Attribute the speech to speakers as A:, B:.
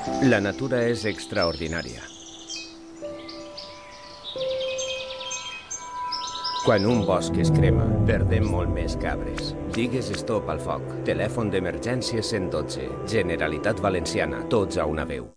A: La natura és extraordinària. Quan un bosc es crema, perdem molt més que arbres. Digues stop al foc. Telèfon d'emergència 112. Generalitat Valenciana. Tots a una veu.